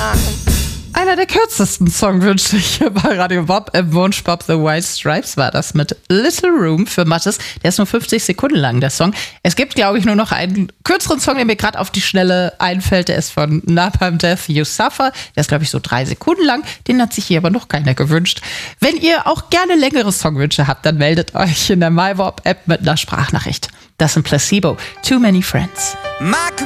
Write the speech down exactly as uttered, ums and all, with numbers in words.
Einer der kürzesten Songwünsche hier bei Radio Bob. Im Wunsch Bob The White Stripes war das mit Little Room für Mattes. Der ist nur fünfzig Sekunden lang, der Song. Es gibt, glaube ich, nur noch einen kürzeren Song, der mir gerade auf die Schnelle einfällt. Der ist von Napalm Death, You Suffer. Der ist, glaube ich, so drei Sekunden lang. Den hat sich hier aber noch keiner gewünscht. Wenn ihr auch gerne längere Songwünsche habt, dann meldet euch in der MyBob-App mit einer Sprachnachricht. Das sind Placebo, Too Many Friends.